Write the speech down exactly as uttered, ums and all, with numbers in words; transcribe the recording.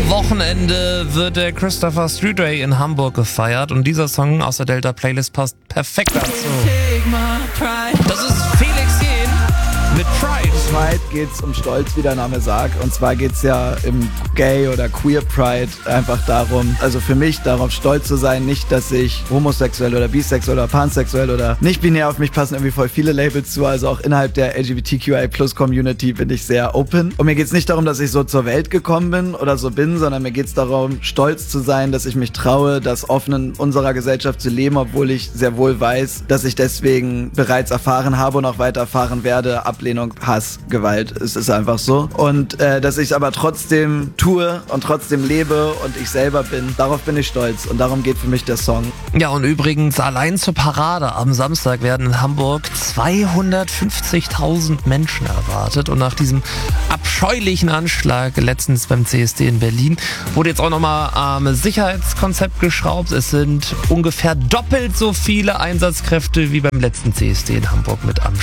Wochenende wird der Christopher Street Day in Hamburg gefeiert und dieser Song aus der Delta Playlist passt perfekt dazu. Das ist Felix Jähn mit Pride. Pride geht's um Stolz, wie der Name sagt. Und zwar geht's ja im Gay- oder Queer Pride einfach darum, also für mich darauf stolz zu sein, nicht, dass ich homosexuell oder bisexuell oder pansexuell oder nicht binär, auf mich passen irgendwie voll viele Labels zu, also auch innerhalb der L G B T Q I Plus Community bin ich sehr open. Und mir geht's nicht darum, dass ich so zur Welt gekommen bin oder so bin, sondern mir geht's darum, stolz zu sein, dass ich mich traue, das offen in unserer Gesellschaft zu leben, obwohl ich sehr wohl weiß, dass ich deswegen bereits erfahren habe und auch weiter erfahren werde, Ablehnung, Hass, Gewalt. Es ist einfach so. Und äh, dass ich es aber trotzdem tue und trotzdem lebe und ich selber bin, darauf bin ich stolz. Und darum geht für mich der Song. Ja, und übrigens, allein zur Parade am Samstag werden in Hamburg zweihundertfünfzigtausend Menschen erwartet. Und nach diesem abscheulichen Anschlag letztens beim C S D in Berlin wurde jetzt auch nochmal am ähm, Sicherheitskonzept geschraubt. Es sind ungefähr doppelt so viele Einsatzkräfte wie beim letzten C S D in Hamburg mit am